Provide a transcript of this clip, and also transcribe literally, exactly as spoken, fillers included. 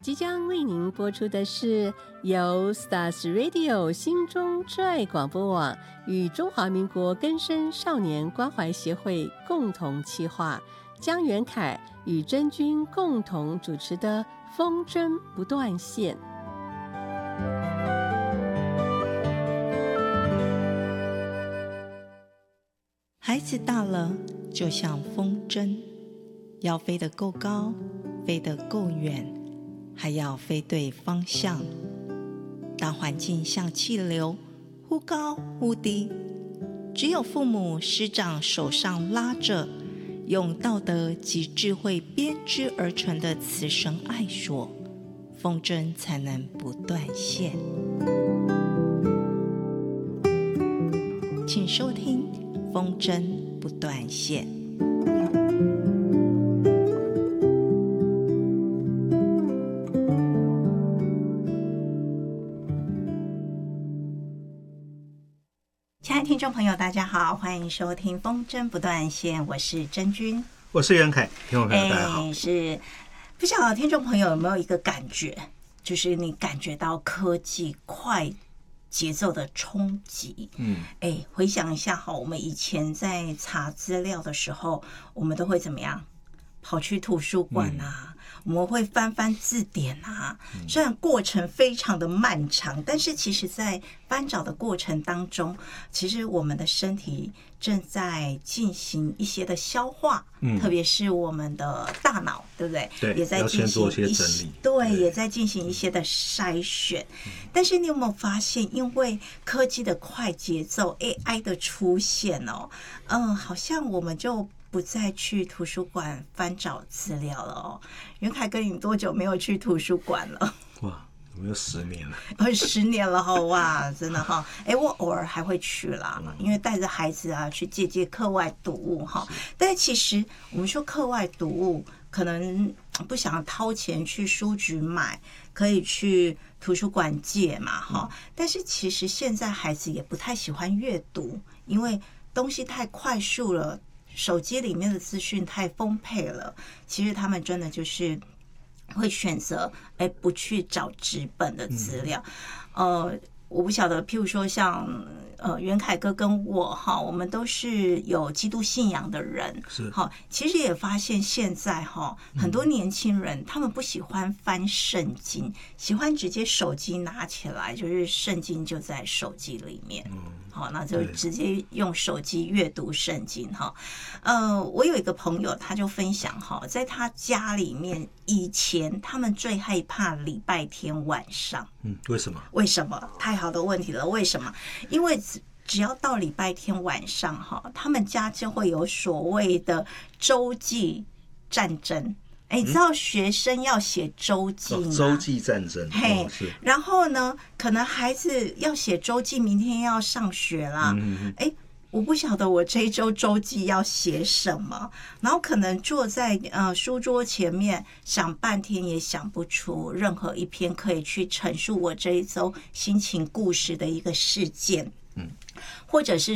即将为您播出的是由 Stars Radio 心中之爱广播网与中华民国更生少年关怀协会共同企划，江元凯与真君共同主持的风筝不断线。 孩子大了，就像风筝，要飞得够高，飞得够远，还要飞对方向。大环境像气流，忽高忽低，只有父母师长手上拉着，用道德及智慧编织而成的慈绳爱索，风筝才能不断线。请收听风筝不断线。亲爱的听众朋友大家好，欢迎收听风筝不断线，我是真君， 我是袁凯。听众朋友大家好。 欸、是不晓得听众朋友有没有一个感觉，就是你感觉到科技快节奏的冲击。嗯，哎，回想一下哈，我们以前在查资料的时候，我们都会怎么样？跑去图书馆啊，嗯、我们会翻翻字典啊。嗯、虽然过程非常的漫长，但是其实在翻找的过程当中，其实我们的身体正在进行一些的消化，嗯、特别是我们的大脑，对不对？ 对， 也在进行一些整理， 对，对也在进行一些的筛选。嗯、但是你有没有发现，因为科技的快节奏 ，A I 的出现哦，嗯，好像我们就不再去图书馆翻找资料了哦。袁凯哥，你多久没有去图书馆了？ 哇，有没有十年了？ 呃，十年了哈，哇，真的哈。哎，我偶尔还会去啦，因为带着孩子啊去借借课外读物哈。但是其实我们说课外读物，可能不想掏钱去书局买，可以去图书馆借嘛哈。但是其实现在孩子也不太喜欢阅读，因为东西太快速了。手机里面的资讯太丰沛了，其实他们真的就是会选择哎不去找纸本的资料。嗯、呃，我不晓得，譬如说像呃袁凯哥跟我哈，我们都是有基督信仰的人， 是哈。其实也发现现在哈，很多年轻人、嗯、他们不喜欢翻圣经，喜欢直接手机拿起来，就是圣经就在手机里面。嗯好，那就直接用手机阅读圣经哈。呃，我有一个朋友，他就分享哈，在他家里面以前他们最害怕礼拜天晚上。 嗯，为什么？ 为什么？太好的问题了，为什么？因为只要到礼拜天晚上哈，他们家就会有所谓的洲际战争。哎，你知道学生要写周记吗？ 洲际战争， 嘿、 哦，是。 然后呢，可能孩子要写周记，明天要上学啦。嗯哎，我不晓得我这一周周记要写什么，然后可能坐在呃书桌前面想半天也想不出任何一篇可以去陈述我这一周心情故事的一个事件。嗯，或者是